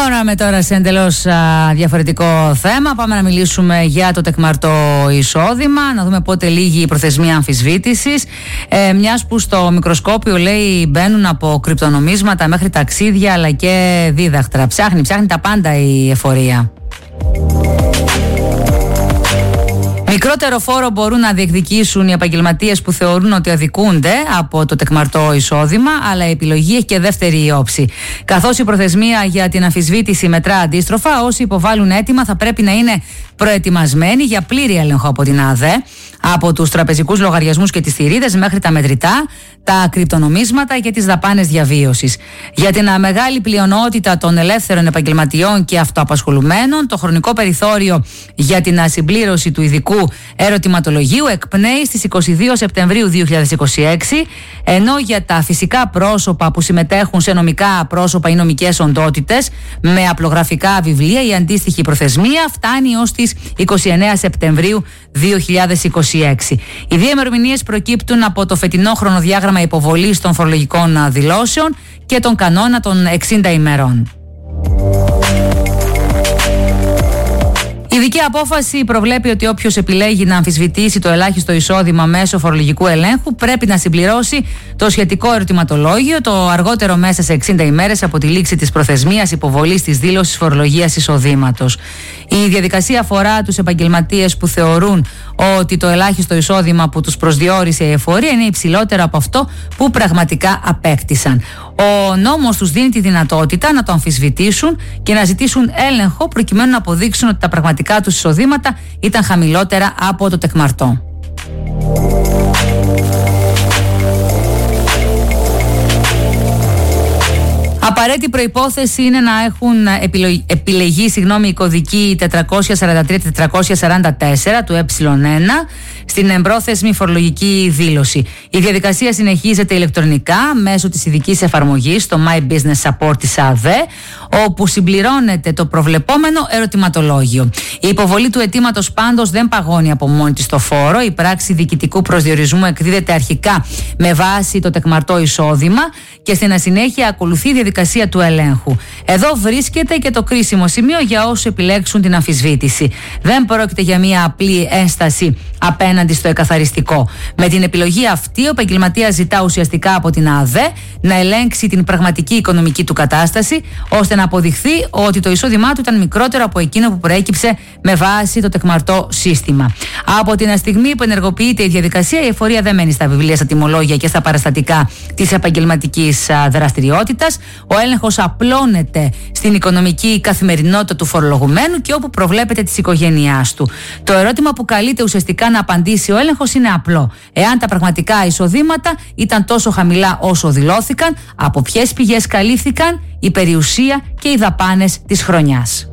Προχωράμε τώρα σε εντελώς διαφορετικό θέμα. Πάμε να μιλήσουμε για το τεκμαρτό εισόδημα, να δούμε πότε λήγει η προθεσμία αμφισβήτησης. Μιας που στο μικροσκόπιο, λέει, μπαίνουν από κρυπτονομίσματα μέχρι ταξίδια αλλά και δίδακτρα. Ψάχνει τα πάντα η εφορία. Μικρότερο φόρο μπορούν να διεκδικήσουν οι επαγγελματίες που θεωρούν ότι αδικούνται από το τεκμαρτό εισόδημα, αλλά η επιλογή έχει και δεύτερη όψη. Καθώς η προθεσμία για την αμφισβήτηση μετρά αντίστροφα, όσοι υποβάλλουν αίτημα θα πρέπει να είναι προετοιμασμένοι για πλήρη έλεγχο από την ΑΔΕ, από τους τραπεζικούς λογαριασμούς και τις θηρίδες μέχρι τα μετρητά, τα κρυπτονομίσματα και τις δαπάνες διαβίωσης. Για την μεγάλη πλειονότητα των ελεύθερων επαγγελματιών και αυτοαπασχολουμένων, το χρονικό περιθώριο για την συμπλήρωση του ειδικού ερωτηματολογίου εκπνέει στις 22 Σεπτεμβρίου 2026, ενώ για τα φυσικά πρόσωπα που συμμετέχουν σε νομικά πρόσωπα ή νομικές οντότητες με απλογραφικά βιβλία, η αντίστοιχη προθεσμία φτάνει ως τις 29 Σεπτεμβρίου 2026. Οι δύο ημερομηνίες προκύπτουν από το φετινό χρονοδιάγραμμα υποβολής των φορολογικών δηλώσεων και τον κανόνα των 60 ημερών. Η ειδική απόφαση προβλέπει ότι όποιος επιλέγει να αμφισβητήσει το ελάχιστο εισόδημα μέσω φορολογικού ελέγχου πρέπει να συμπληρώσει το σχετικό ερωτηματολόγιο το αργότερο μέσα σε 60 ημέρες από τη λήξη της προθεσμίας υποβολής της δήλωσης φορολογίας εισοδήματος. Η διαδικασία αφορά τους επαγγελματίες που θεωρούν ότι το ελάχιστο εισόδημα που τους προσδιορίσε η εφορία είναι υψηλότερο από αυτό που πραγματικά απέκτησαν. Ο νόμος τους δίνει τη δυνατότητα να το αμφισβητήσουν και να ζητήσουν έλεγχο προκειμένου να αποδείξουν ότι τα πραγματικά τους εισοδήματα ήταν χαμηλότερα από το τεκμαρτό. Απαραίτητη προϋπόθεση είναι να έχουν επιλεγεί οι κωδικοί 443-444 του Ε1 στην εμπρόθεσμη φορολογική δήλωση. Η διαδικασία συνεχίζεται ηλεκτρονικά μέσω της ειδικής εφαρμογής, το My Business Support της ΑΔΕ, όπου συμπληρώνεται το προβλεπόμενο ερωτηματολόγιο. Η υποβολή του αιτήματος πάντως δεν παγώνει από μόνη της το φόρο. Η πράξη διοικητικού προσδιορισμού εκδίδεται αρχικά με βάση το τεκμαρτό εισόδημα και στην συνέχεια ακολουθεί η διαδικασία του ελέγχου. Εδώ βρίσκεται και το κρίσιμο σημείο για όσους επιλέξουν την αμφισβήτηση. Δεν πρόκειται για μια απλή ένσταση απέναντι στο εκαθαριστικό. Με την επιλογή αυτή, ο επαγγελματίας ζητά ουσιαστικά από την ΑΔΕ να ελέγξει την πραγματική οικονομική του κατάσταση, ώστε να αποδειχθεί ότι το εισόδημά του ήταν μικρότερο από εκείνο που προέκυψε με βάση το τεκμαρτό σύστημα. Από την στιγμή που ενεργοποιείται η διαδικασία, η εφορία δεν μένει στα βιβλία, στα τιμολόγια και στα παραστατικά της επαγγελματικής δραστηριότητας. Ο έλεγχος απλώνεται στην οικονομική καθημερινότητα του φορολογουμένου και όπου προβλέπεται της οικογένειάς του. Το ερώτημα που καλείται ουσιαστικά να απαντήσει ο έλεγχος είναι απλό. Εάν τα πραγματικά εισοδήματα ήταν τόσο χαμηλά όσο δηλώθηκαν, από ποιες πηγές καλύφθηκαν η περιουσία και οι δαπάνες της χρονιάς.